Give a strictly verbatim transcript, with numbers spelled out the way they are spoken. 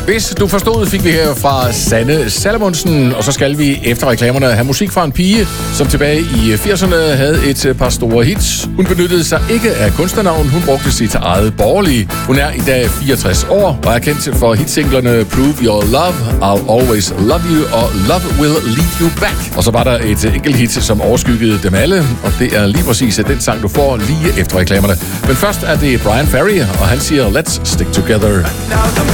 Hvis du forstod, fik vi her fra Sanne Salomonsen, og så skal vi efter reklamerne have musik fra en pige, som tilbage i firserne havde et par store hits. Hun benyttede sig ikke af kunstnernavn, hun brugte sit eget borgerlige. Hun er i dag fireogtres år og er kendt for hitsinglerne Prove Your Love, I'll Always Love You og Love Will Lead You Back. Og så var der et enkelt hit, som overskyggede dem alle, og det er lige præcis den sang, du får lige efter reklamerne. Men først er det Brian Ferry, og han siger Let's Stick Together.